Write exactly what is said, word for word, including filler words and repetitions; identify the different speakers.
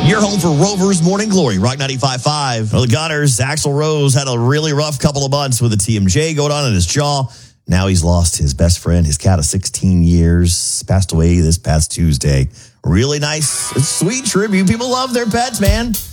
Speaker 1: Your home for Rovers Morning Glory, Rock ninety-five point five. Well, the Gunners, Axl Rose had a really rough couple of months with a T M J going on in his jaw. Now he's lost his best friend, his cat of sixteen years, passed away this past Tuesday. Really nice, sweet tribute. People love their pets, man.